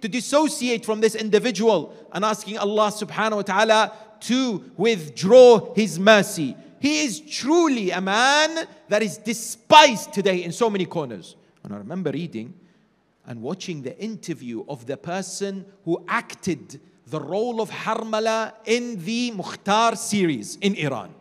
to dissociate from this individual and asking Allah subhanahu wa ta'ala to withdraw His mercy. He is truly a man that is despised today in so many corners. And I remember reading and watching the interview of the person who acted the role of Harmala in the Mukhtar series in Iran.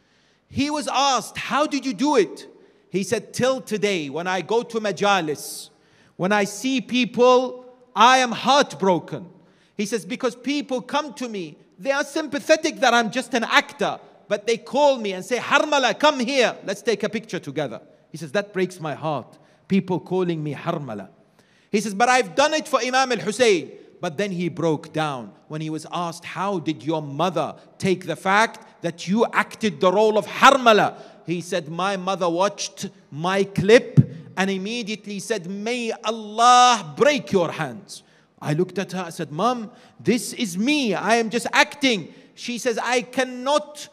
He was asked, how did you do it? He said, till today, when I go to majalis, when I see people, I am heartbroken. He says, because people come to me, they are sympathetic that I'm just an actor, but they call me and say, Harmala, come here, let's take a picture together. He says, that breaks my heart. People calling me Harmala. He says, but I've done it for Imam al-Hussein. But then he broke down when he was asked, how did your mother take the fact that you acted the role of Harmala? He said, my mother watched my clip and immediately said, may Allah break your hands. I looked at her, I said, Mom, this is me. I am just acting. She says, I cannot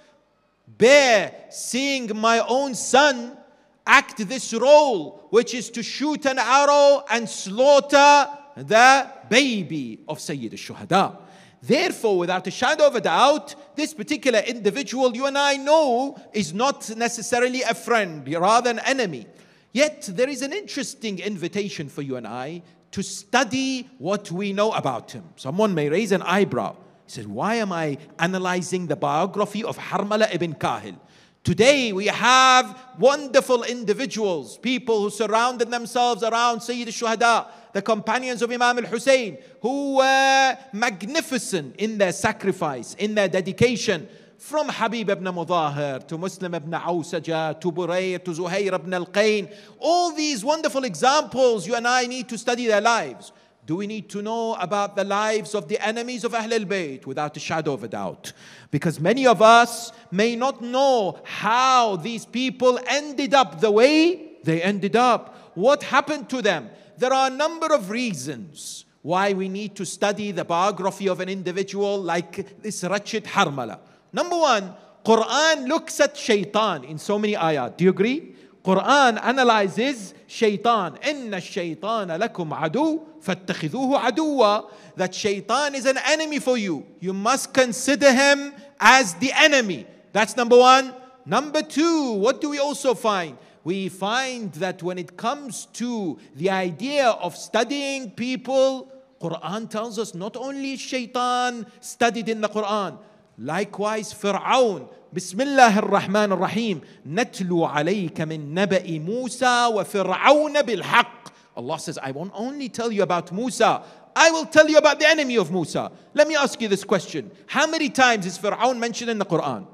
bear seeing my own son act this role, which is to shoot an arrow and slaughter the baby of Sayyid al-Shuhada. Therefore, without a shadow of a doubt, this particular individual, you and I know, is not necessarily a friend, rather an enemy. Yet, there is an interesting invitation for you and I to study what we know about him. Someone may raise an eyebrow. He says, why am I analyzing the biography of Harmala ibn Kahil? Today we have wonderful individuals, people who surrounded themselves around Sayyid al-Shuhada, the companions of Imam al-Hussein, who were magnificent in their sacrifice, in their dedication. From Habib ibn Mudahir to Muslim ibn Awsaja to Burayr to Zuhair ibn al-Qayn. All these wonderful examples, you and I need to study their lives. Do we need to know about the lives of the enemies of Ahlul Bayt? Without a shadow of a doubt. Because many of us may not know how these people ended up the way they ended up. What happened to them? There are a number of reasons why we need to study the biography of an individual like this wretched Harmala. Number one, Quran looks at shaitan in so many ayat. Do you agree? Quran analyzes shaitan. Inna shaytana lakum adu fattakhidhuhu aduwa. That shaitan is an enemy for you. You must consider him as the enemy. That's number one. Number two, what do we also find? We find that when it comes to the idea of studying people, Quran tells us not only shaitan studied in the Quran, likewise Fir'aun. Bismillah ar-Rahman ar-Rahim. Natlu alayka min naba'i Musa wa Fir'aun bil-haq. Allah says, I won't only tell you about Musa, I will tell you about the enemy of Musa. Let me ask you this question. How many times is Fir'aun mentioned in the Quran?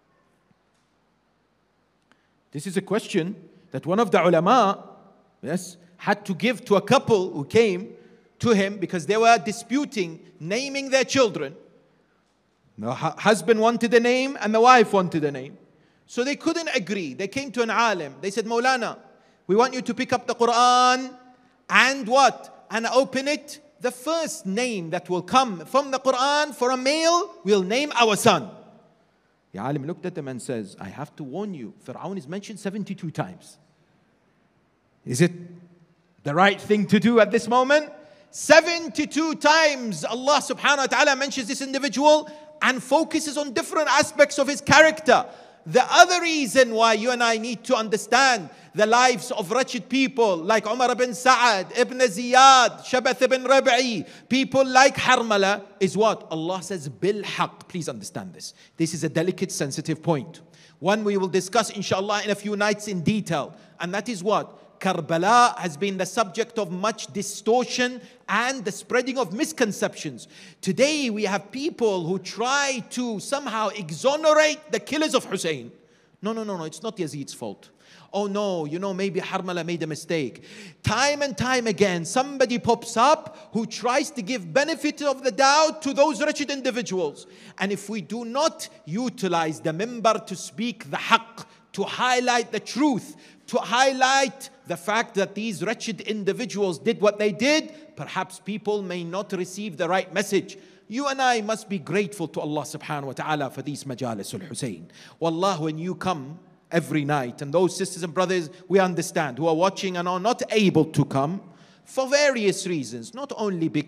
This is a question that one of the ulama, had to give to a couple who came to him because they were disputing naming their children. The husband wanted a name and the wife wanted a name. So they couldn't agree. They came to an alim. They said, Maulana, we want you to pick up the Quran and what? And open it. The first name that will come from the Quran for a male, we'll name our son. The alim looked at them and says, I have to warn you, Fir'aun is mentioned 72 times. Is it the right thing to do at this moment? 72 times Allah subhanahu wa ta'ala mentions this individual and focuses on different aspects of his character. The other reason why you and I need to understand the lives of wretched people like Umar ibn Sa'ad, Ibn Ziyad, Shabath ibn Rabi'i, people like Harmala is what? Allah says, bil haq. Please understand this. This is a delicate, sensitive point. One we will discuss inshallah in a few nights in detail. And that is what? Karbala has been the subject of much distortion and the spreading of misconceptions. Today we have people who try to somehow exonerate the killers of Hussein. No, it's not Yazid's fault. Oh no, maybe Harmala made a mistake. Time and time again, somebody pops up who tries to give benefit of the doubt to those wretched individuals. And if we do not utilize the minbar to speak the haqq, to highlight the truth, to highlight the fact that these wretched individuals did what they did, perhaps people may not receive the right message. You and I must be grateful to Allah subhanahu wa ta'ala for these majalis al-Hussein. Wallah, when you come every night, and those sisters and brothers we understand who are watching and are not able to come for various reasons, not only because